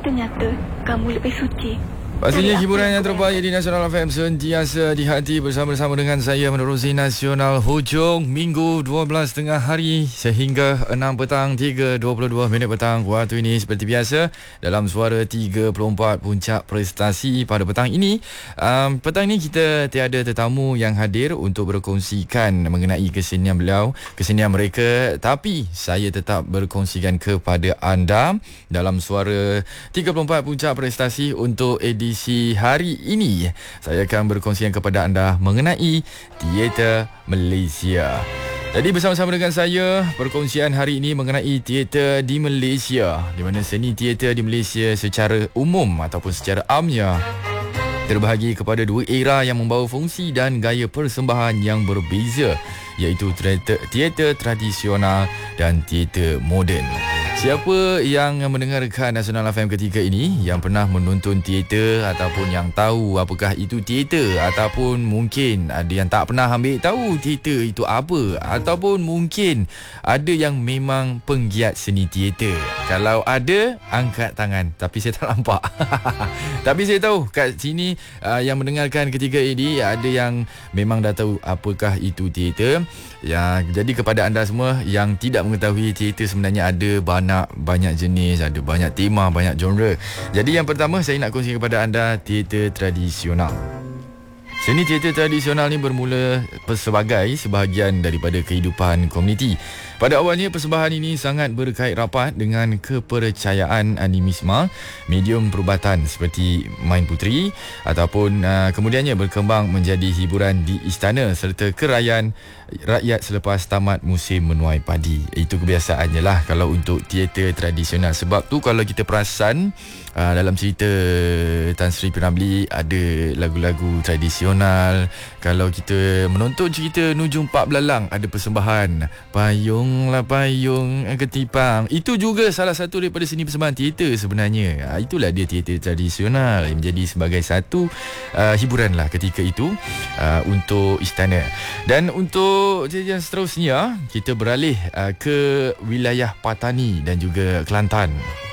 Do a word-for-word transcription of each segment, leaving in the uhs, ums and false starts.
ternyata kamu lebih suci. Pastinya hiburan yang terbaik di Nasional F M sentiasa di hati bersama-sama dengan saya menerusi Nasional hujung minggu dua belas tengah hari sehingga enam petang tiga dua puluh dua minit petang waktu ini seperti biasa dalam suara tiga puluh empat puncak prestasi pada petang ini. Um, petang ini kita tiada tetamu yang hadir untuk berkongsikan mengenai kesenian beliau, kesenian mereka, tapi saya tetap berkongsikan kepada anda dalam suara tiga puluh empat puncak prestasi untuk edisi Edisi hari ini. Saya akan berkongsikan kepada anda mengenai teater Malaysia. Jadi bersama-sama dengan saya, perkongsian hari ini mengenai teater di Malaysia, di mana seni teater di Malaysia secara umum ataupun secara amnya terbahagi kepada dua era yang membawa fungsi dan gaya persembahan yang berbeza, iaitu teater, teater tradisional dan teater moden. Siapa yang mendengarkan Nasional F M ketika ini yang pernah menonton teater ataupun yang tahu apakah itu teater, ataupun mungkin ada yang tak pernah ambil tahu teater itu apa, ataupun mungkin ada yang memang penggiat seni teater. Kalau ada, angkat tangan, tapi saya tak nampak. Tapi saya tahu kat sini uh, yang mendengarkan ketika ini ada yang memang dah tahu apakah itu teater. Ya, jadi kepada anda semua yang tidak mengetahui teater sebenarnya ada banyak banyak jenis, ada banyak tema, banyak genre. Jadi yang pertama saya nak kongsi kepada anda teater tradisional. Seni teater tradisional ni bermula sebagai sebahagian daripada kehidupan komuniti. Pada awalnya, persembahan ini sangat berkait rapat dengan kepercayaan animisme, medium perubatan seperti main puteri, ataupun uh, kemudiannya berkembang menjadi hiburan di istana serta kerajaan rakyat selepas tamat musim menuai padi. Itu kebiasaannya lah kalau untuk teater tradisional. Sebab tu kalau kita perasan uh, dalam cerita Tan Sri P. Ramlee ada lagu-lagu tradisional. Kalau kita menonton cerita Nujum Pak Belalang, ada persembahan Payunglah payung ketipang. Itu juga salah satu daripada seni persembahan teater sebenarnya. uh, Itulah dia teater tradisional yang menjadi sebagai satu uh, hiburan lah ketika itu uh, untuk istana. Dan untuk yang seterusnya, kita beralih uh, ke wilayah Patani dan juga Kelantan,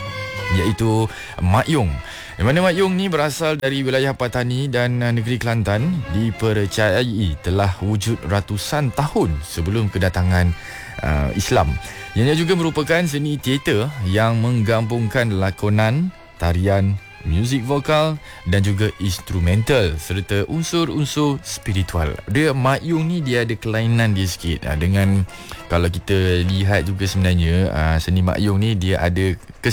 iaitu Mak Yong. Di mana Mak Yong ni berasal dari wilayah Patani dan negeri Kelantan, dipercayai telah wujud ratusan tahun sebelum kedatangan uh, Islam. Ianya juga merupakan seni teater yang menggabungkan lakonan, tarian, muzik vokal dan juga instrumental serta unsur-unsur spiritual. Dia Mak Yong ni dia ada kelainan dia sikit uh, dengan kalau kita lihat juga sebenarnya uh, seni Mak Yong ni dia ada